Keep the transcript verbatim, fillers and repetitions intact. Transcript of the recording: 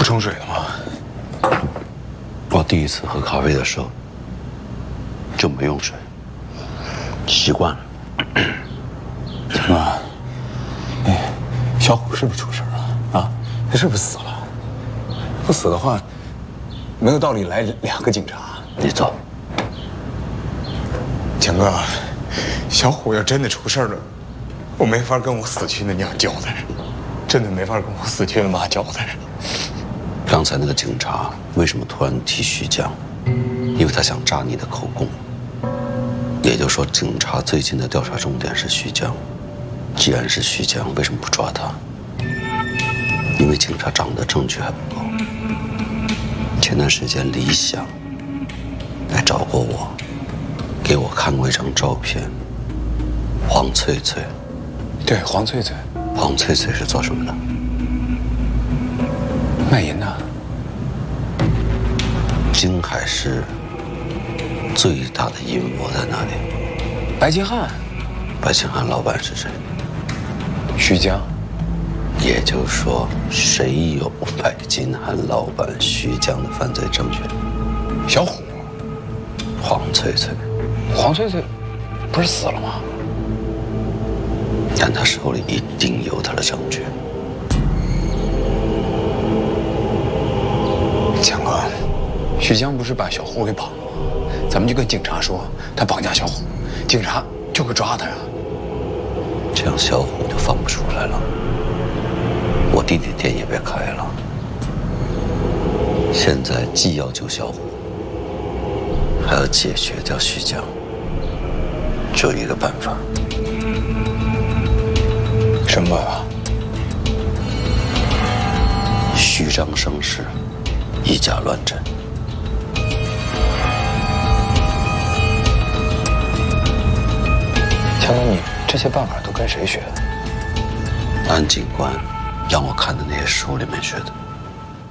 不冲水了吗？ 我第一次喝咖啡的时候就没用水，习惯了。 强哥，哎，小虎是不是出事了？啊，他是不是死了？不死的话，没有道理来两个警察。 你走。 强哥，小虎要真的出事了，我没法跟我死去的娘交代，真的没法跟我死去的妈交代。 刚才那个警察为什么突然提徐江？因为他想炸你的口供。也就是说，警察最近的调查重点是徐江。既然是徐江，为什么不抓他？因为警察找的证据还不够。前段时间李想来找过我，给我看过一张照片。黄翠翠。 对，黄翠翠。 黄翠翠是做什么的？ 卖淫的。 金海市最大的阴谋在哪里？ 白金汉。 白金汉老板是谁？ 徐江。 也就是说，谁有白金汉老板徐江的犯罪证据？ 小虎。 黄翠翠。 黄翠翠不是死了吗？ 但他手里一定有他的证据。 强哥，徐江不是把小虎给绑了吗？咱们就跟警察说他绑架小虎，警察就会抓他呀。 这样小虎就放不出来了，我弟弟店也别开了。现在既要救小虎，还要解决掉徐江，只有一个办法。 什么办法？ 虚张声势，以假乱真。 强哥，你这些办法都跟谁学的？ 安警官让我看的那些书里面学的。